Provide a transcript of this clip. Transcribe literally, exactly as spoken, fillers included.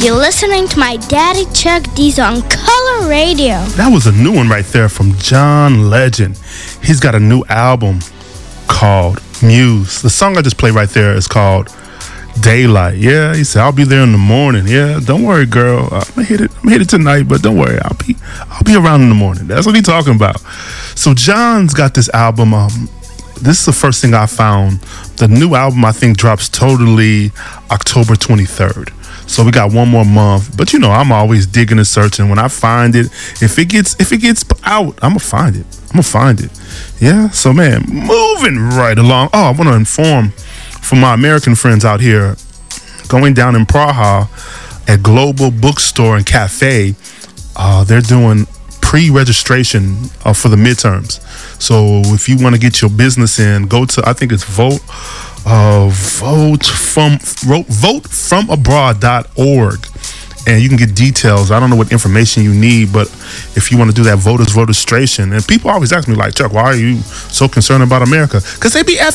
You're listening to my daddy Chuck D's on Color Radio. That was a new one right there from John Legend. He's got a new album called Muse. The song I just played right there is called Daylight. Yeah, he said, I'll be there in the morning. Yeah, don't worry, girl. I'm gonna hit it. I'm gonna hit it tonight, but don't worry. I'll be I'll be around in the morning. That's what he's talking about. So John's got this album. Um, this is the first thing I found. The new album I think drops totally October twenty-third. So we got one more month. But you know, I'm always digging and searching. When I find it, if it gets if it gets out, I'm gonna find it. I'm gonna find it. Yeah. So man, moving right along. Oh, I want to inform for my American friends out here, going down in Praha at Global Bookstore and Cafe, uh, they're doing pre-registration uh, for the midterms. So if you want to get your business in, go to, I think it's vote, uh, vote from vote from abroad dot org. And you can get details. I don't know what information you need, but if you want to do that voters registration, and people always ask me like, Chuck, why are you so concerned about America? Because they be